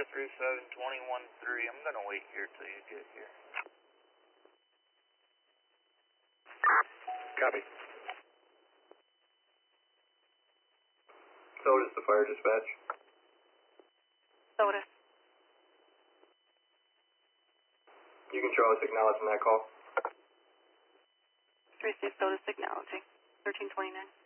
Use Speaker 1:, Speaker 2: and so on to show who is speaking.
Speaker 1: 37213. I'm going to wait here till you get here.
Speaker 2: Copy. Sodas to fire dispatch.
Speaker 3: Sodas.
Speaker 2: You can show us acknowledging that call.
Speaker 3: 3-6 Sodas acknowledging. 1329.